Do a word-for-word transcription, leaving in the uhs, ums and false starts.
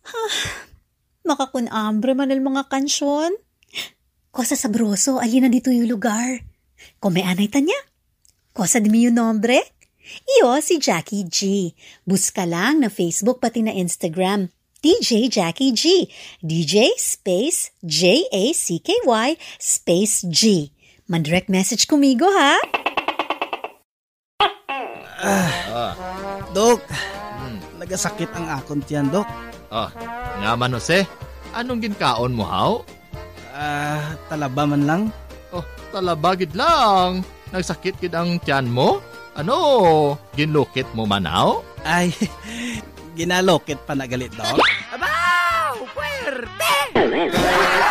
Makakunambre man ang mga kansyon. Kosa sabroso, alin na dito yung lugar. Kung may anay tanya. Kosa di mi yung nombre? Iyo si Jackie G. Buska lang na Facebook pati na Instagram. D J Jackie G. D J space J A C K Y space G. Man-direct message kumigo, ha? Ah, Dok, hmm. nagasakit ang akong tiyan, Dok. Oh, nga man, Jose. Anong ginkaon mo, haw? Ah, talaba man lang. Oh, talabagid lang. Nagsakit gid ang tiyan mo? Ano, ginlukit mo man, haw? Ay, ginalokit pa na galit, Dok. Abaw! Puwerte!